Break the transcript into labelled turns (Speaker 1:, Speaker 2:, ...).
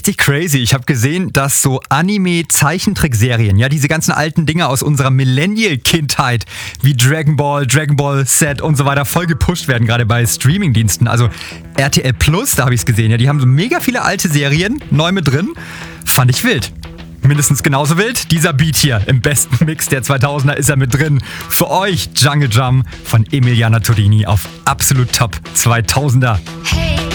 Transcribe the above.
Speaker 1: richtig crazy. Ich habe gesehen, dass so Anime-Zeichentrickserien, ja, diese ganzen alten Dinge aus unserer Millennial-Kindheit, wie Dragon Ball Z und so weiter, voll gepusht werden, gerade bei Streamingdiensten. Also RTL Plus, da habe ich es gesehen, ja, die haben so mega viele alte Serien neu mit drin. Fand ich wild. Mindestens genauso wild, dieser Beat hier im besten Mix der 2000er ist er mit drin. Für euch Jungle Drum von Emiliana Turini auf Absolut Top 2000er.
Speaker 2: Hey.